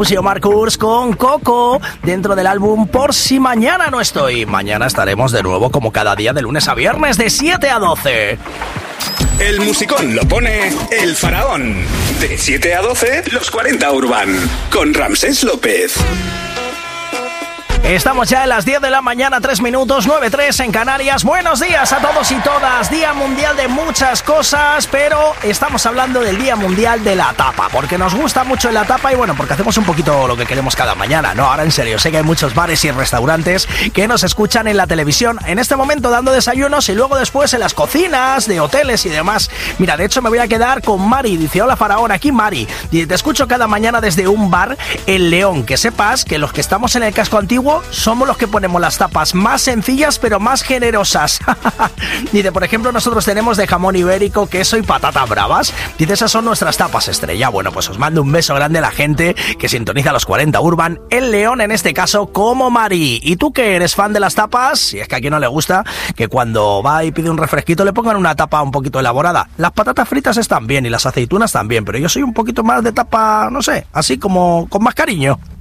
Rose y Omar Kurz con Coco dentro del álbum Por si mañana no estoy. Mañana estaremos de nuevo como cada día de lunes a viernes de 7 a 12. El musicón lo pone El Faraón. De 7 a 12, los 40 Urban. Con Ramsés López. Estamos ya en las 10 de la mañana, 3 minutos, 9:03 en Canarias. Buenos días a todos y todas. Día mundial de muchas cosas, pero estamos hablando del Día Mundial de la Tapa, porque nos gusta mucho la tapa y bueno, porque hacemos un poquito lo que queremos cada mañana, ¿no? Ahora en serio, sé que hay muchos bares y restaurantes que nos escuchan en la televisión, en este momento dando desayunos y luego después en las cocinas de hoteles y demás. Mira, de hecho me voy a quedar con Mari. Dice, hola Faraón, aquí Mari. Dice, te escucho cada mañana desde un bar en León. Que sepas que los que estamos en el casco antiguo somos los que ponemos las tapas más sencillas pero más generosas. Dice, por ejemplo, nosotros tenemos de jamón ibérico, queso y patatas bravas. Dice, esas son nuestras tapas estrella. Bueno, pues os mando un beso grande a la gente que sintoniza los 40 Urban en León, en este caso, como Mari. ¿Y tú que eres fan de las tapas? Si es que a quien no le gusta que cuando va y pide un refresquito le pongan una tapa un poquito elaborada. Las patatas fritas están bien y las aceitunas también, pero yo soy un poquito más de tapa, no sé, así como con más cariño.